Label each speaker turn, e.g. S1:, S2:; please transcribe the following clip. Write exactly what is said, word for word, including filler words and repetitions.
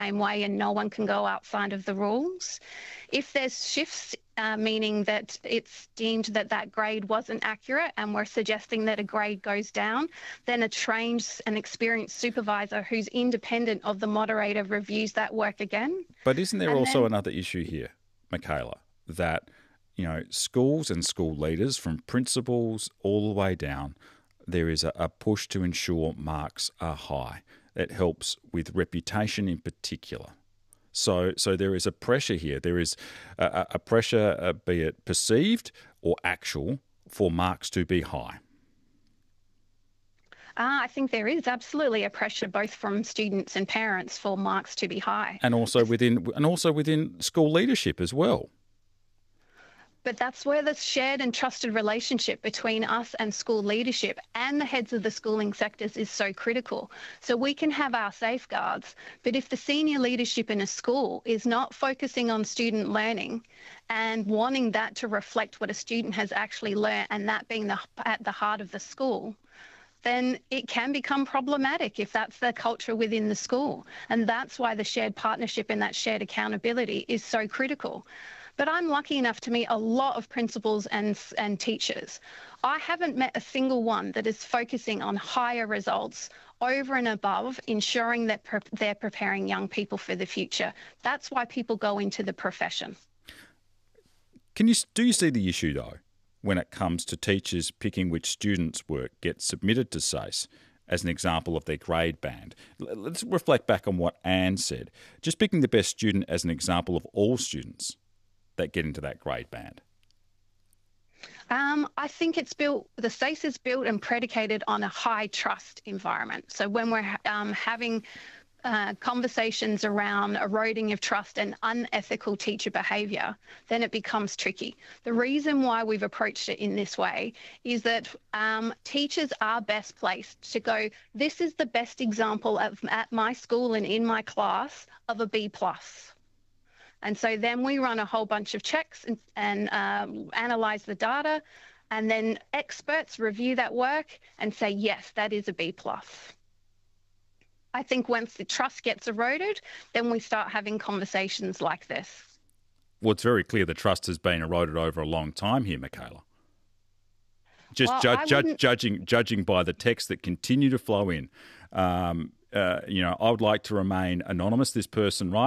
S1: same way and no one can go outside of the rules. If there's shifts, uh, meaning that it's deemed that that grade wasn't accurate and we're suggesting that a grade goes down, then a trained and experienced supervisor who's independent of the moderator reviews that work again.
S2: But isn't there
S1: And
S2: also
S1: then,
S2: another issue here, Michaela, that, you know, schools and school leaders, from principals all the way down, there is a, a push to ensure marks are high. It helps with reputation in particular. So so there is a pressure here. There is a, a pressure, uh, be it perceived or actual, for marks to be high.
S1: uh, I think there is absolutely a pressure both from students and parents for marks to be high.
S2: And also within and also within school leadership as well.
S1: But that's where the shared and trusted relationship between us and school leadership and the heads of the schooling sectors is so critical. So we can have our safeguards, but if the senior leadership in a school is not focusing on student learning and wanting that to reflect what a student has actually learned, and that being the, at the heart of the school, then it can become problematic if that's the culture within the school. And that's why the shared partnership and that shared accountability is so critical. But I'm lucky enough to meet a lot of principals and, and teachers. I haven't met a single one that is focusing on higher results over and above ensuring that pre- they're preparing young people for the future. That's why people go into the profession.
S2: Can you do you see the issue, though, when it comes to teachers picking which students' work gets submitted to S A C E as an example of their grade band? Let's reflect back on what Anne said. Just picking the best student as an example of all students that get into that grade band.
S1: Um, I think it's built, the S A C E is built and predicated on a high trust environment. So when we're um, having uh, conversations around eroding of trust and unethical teacher behaviour, then it becomes tricky. The reason why we've approached it in this way is that um, teachers are best placed to go, this is the best example of, at my school and in my class of a B plus. And so then we run a whole bunch of checks and, and um, analyse the data, and then experts review that work and say, yes, that is a B plus. I think once the trust gets eroded, then we start having conversations like this.
S2: Well, it's very clear the trust has been eroded over a long time here, Michaela. Just
S1: Well,
S2: ju-
S1: I
S2: ju-
S1: wouldn't-
S2: judging judging by the texts that continue to flow in. Um, uh, you know, I would like to remain anonymous. This person, right?